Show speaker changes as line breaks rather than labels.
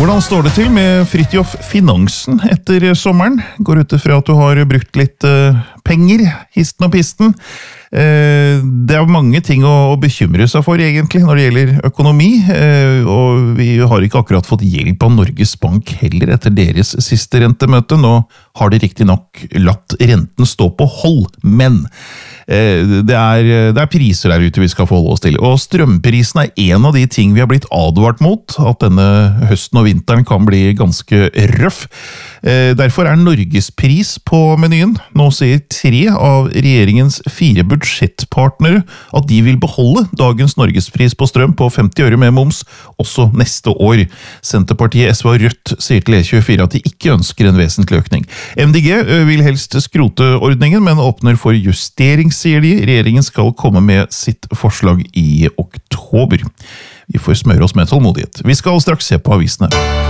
Hvordan står det til med Fridtjof Finansen etter sommeren? Går ut fra at du har brukt litt penger, histen og pisten. Det mange ting å bekymre seg for egentlig når det gjelder økonomi, og vi har ikke akkurat fått hjelp av Norges Bank heller etter deres siste rentemøte. Nå har de riktig nok latt renten stå på hold, men det er priser der ute vi skal forholde oss til, og strømprisen en av de ting vi har blitt advart mot, at denne høsten og vinteren kan bli ganske røff. Derfor Norgespris på menyen. Nå sier 3 av regjeringens 4 budsjettpartnere at de vil beholde dagens Norgespris på strøm på 50 øre med moms også neste år. Senterpartiet, SV og Rødt sier til E24 at de ikke ønsker en vesentlig økning. MDG vil helst skrote ordningen, men åpner for justering, sier de. Regjeringen skal komme med sitt forslag i oktober. Vi får smøre oss med tålmodighet. Vi skal straks se på avisene.